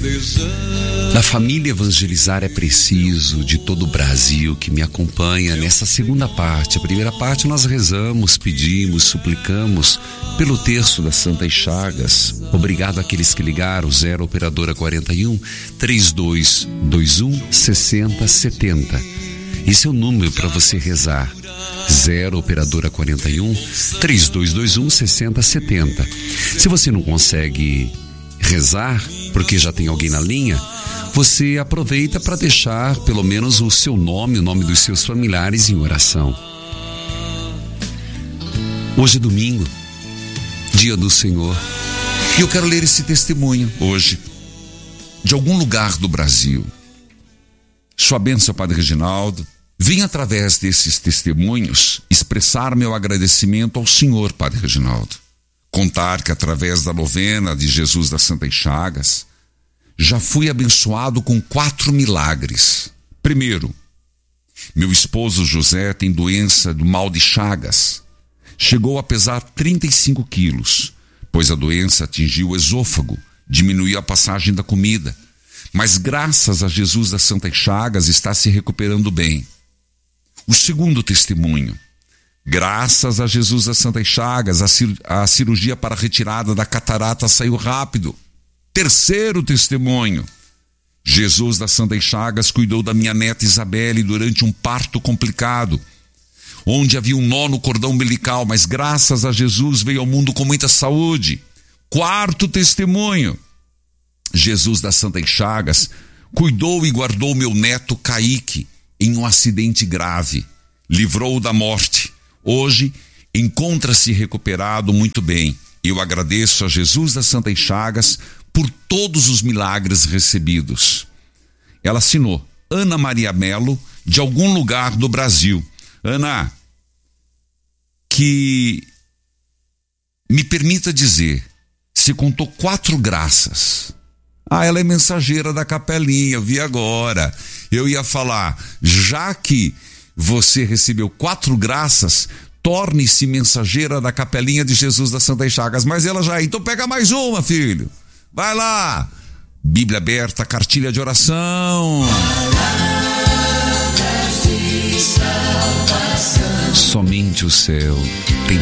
Da família Evangelizar é Preciso, de todo o Brasil, que me acompanha nessa segunda parte. A primeira parte nós rezamos, pedimos, suplicamos pelo terço das Santas Chagas. Obrigado àqueles que ligaram, 0 operadora 41 3221 6070. Esse é o número para você rezar. 0 operadora 41 3221 6070. Se você não consegue rezar, porque já tem alguém na linha, você aproveita para deixar pelo menos o seu nome, o nome dos seus familiares em oração. Hoje é domingo, dia do Senhor, e eu quero ler esse testemunho hoje, de algum lugar do Brasil. Sua bênção, Padre Reginaldo. Vim através desses testemunhos expressar meu agradecimento ao Senhor, Padre Reginaldo. Contar que através da novena de Jesus das Santas Chagas, já fui abençoado com 4 milagres. Primeiro, meu esposo José tem doença do mal de Chagas. Chegou a pesar 35 quilos, pois a doença atingiu o esôfago, diminuiu a passagem da comida. Mas graças a Jesus das Santas Chagas está se recuperando bem. O segundo testemunho. Graças a Jesus das Santas Chagas, a cirurgia para a retirada da catarata saiu rápido. Terceiro testemunho. Jesus das Santas Chagas cuidou da minha neta Isabelle durante um parto complicado, onde havia um nó no cordão umbilical, mas graças a Jesus veio ao mundo com muita saúde. Quarto testemunho. Jesus das Santas Chagas cuidou e guardou meu neto Kaique em um acidente grave. Livrou-o da morte. Hoje, encontra-se recuperado muito bem. Eu agradeço a Jesus das Santas Chagas por todos os milagres recebidos. Ela assinou, Ana Maria Melo, de algum lugar do Brasil. Ana, que me permita dizer, se contou 4 graças. Ela é mensageira da capelinha, eu vi agora. Eu ia falar, já que você recebeu 4 graças, torne-se mensageira da capelinha de Jesus das Santas Chagas. Mas ela já, então pega mais uma, filho. Vai lá. Bíblia aberta, cartilha de oração. Somente o céu tem